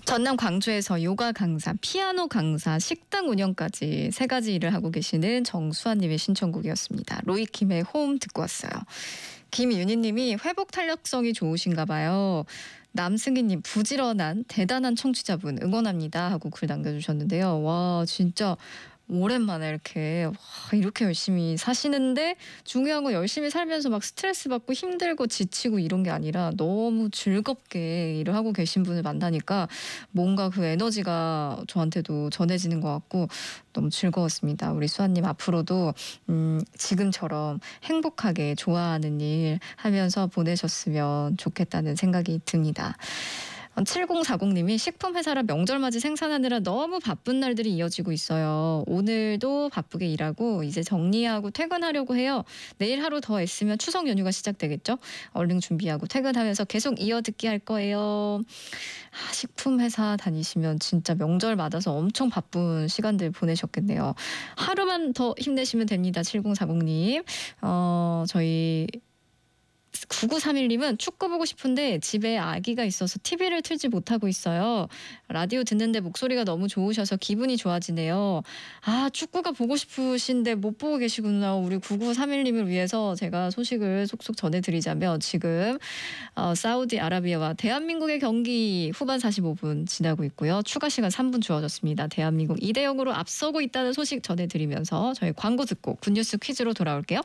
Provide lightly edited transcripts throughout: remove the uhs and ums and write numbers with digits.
전남 광주에서 요가 강사, 피아노 강사, 식당 운영까지 세 가지 일을 하고 계시는 정수아님의 신청곡이었습니다. 로이킴의 홈 듣고 왔어요. 김윤희님이 회복 탄력성이 좋으신가 봐요. 남승희님 부지런한 대단한 청취자분 응원합니다 하고 글 남겨주셨는데요. 와 진짜 오랜만에 이렇게 열심히 사시는데 중요한 건 열심히 살면서 막 스트레스 받고 힘들고 지치고 이런 게 아니라 너무 즐겁게 일을 하고 계신 분을 만나니까 뭔가 그 에너지가 저한테도 전해지는 것 같고 너무 즐거웠습니다. 우리 수아님 앞으로도 지금처럼 행복하게 좋아하는 일 하면서 보내셨으면 좋겠다는 생각이 듭니다. 7040님이 식품회사라 명절맞이 생산하느라 너무 바쁜 날들이 이어지고 있어요. 오늘도 바쁘게 일하고 이제 정리하고 퇴근하려고 해요. 내일 하루 더 애쓰면 추석 연휴가 시작되겠죠? 얼른 준비하고 퇴근하면서 계속 이어듣기 할 거예요. 식품회사 다니시면 진짜 명절 맞아서 엄청 바쁜 시간들 보내셨겠네요. 하루만 더 힘내시면 됩니다. 7040님. 저희 9931님은 축구 보고 싶은데 집에 아기가 있어서 TV를 틀지 못하고 있어요. 라디오 듣는데 목소리가 너무 좋으셔서 기분이 좋아지네요. 축구가 보고 싶으신데 못 보고 계시구나. 우리 9931님을 위해서 제가 소식을 속속 전해드리자면 지금 사우디아라비아와 대한민국의 경기 후반 45분 지나고 있고요. 추가 시간 3분 주어졌습니다. 대한민국 2대0으로 앞서고 있다는 소식 전해드리면서 저희 광고 듣고 굿뉴스 퀴즈로 돌아올게요.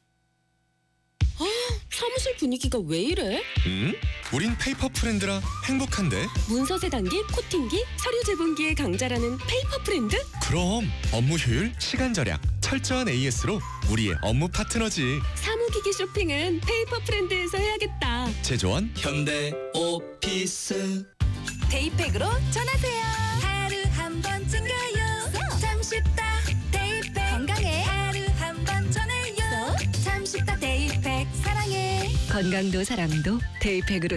사무실 분위기가 왜 이래? 우린 페이퍼 프렌드라 행복한데. 문서 세단기, 코팅기, 서류 제본기의 강자라는 페이퍼 프렌드? 그럼 업무 효율, 시간 절약, 철저한 AS로 우리의 업무 파트너지. 사무기기 쇼핑은 페이퍼 프렌드에서 해야겠다. 제조원 현대 오피스. 데이팩으로 전하세요. 하루 한 번쯤 가요. 참 쉽다. 데이팩 건강해. 하루 한 번 전해요. 참 쉽다. 데이팩 사랑해. 건강도 사랑도 데이팩으로